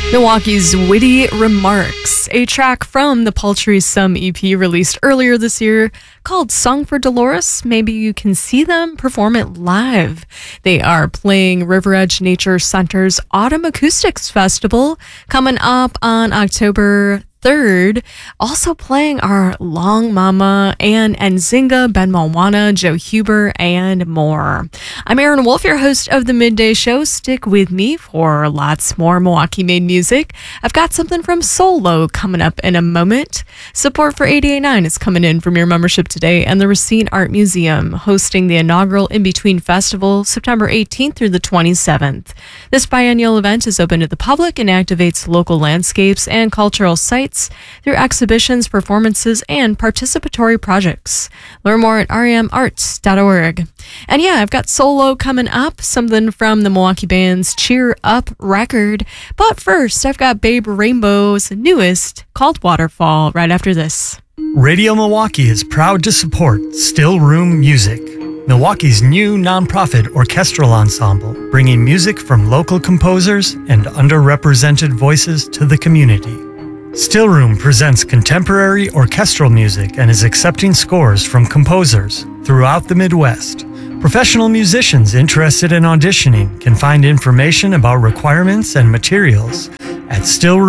Milwaukee's Witty Remarks, a track from the Paltry Sum EP released earlier this year called Song for Dolores. Maybe you can see them perform it live. They are playing River Edge Nature Center's Autumn Acoustics Festival coming up on October 3rd. Also playing are Long Mama, Ann Nzinga, Ben Malwana, Joe Huber, and more. I'm Aaron Wolf, your host of the Midday Show. Stick with me for lots more Milwaukee-made music. I've got something from Solo coming up in a moment. Support for 88.9 is coming in from your membership today, and the Racine Art Museum hosting the inaugural In-Between Festival September 18th through the 27th. This biennial event is open to the public and activates local landscapes and cultural sites through exhibitions, performances, and participatory projects. Learn more at remarts.org. And yeah, I've got Solo coming up, something from the Milwaukee band's Cheer Up record. But first, I've got Babe Rainbow's newest, called Waterfall, right after this. Radio Milwaukee is proud to support Still Room Music, Milwaukee's new nonprofit orchestral ensemble, bringing music from local composers and underrepresented voices to the community. Still Room presents contemporary orchestral music and is accepting scores from composers throughout the Midwest. Professional musicians interested in auditioning can find information about requirements and materials at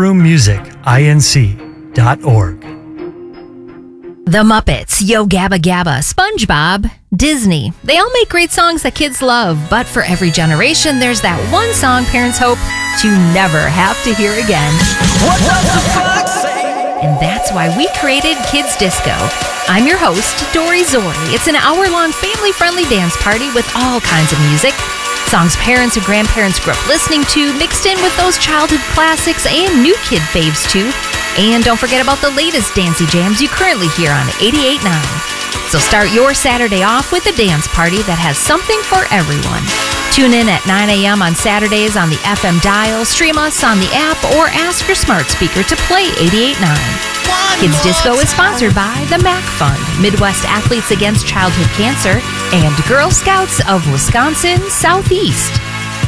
stillroommusicinc.org. The Muppets, Yo Gabba Gabba, SpongeBob, Disney. They all make great songs that kids love, but for every generation, there's that one song parents hope to never have to hear again. What does the fox say? And that's why we created Kids Disco. I'm your host, Dory Zori. It's an hour-long family-friendly dance party with all kinds of music. Songs parents and grandparents grew up listening to, mixed in with those childhood classics and new kid faves too. And don't forget about the latest dancey jams you currently hear on 88.9. So start your Saturday off with a dance party that has something for everyone. Tune in at 9 a.m. on Saturdays on the FM dial, stream us on the app, or ask your smart speaker to play 88.9. Kids Disco is sponsored by the MAC Fund, Midwest Athletes Against Childhood Cancer, and Girl Scouts of Wisconsin Southeast.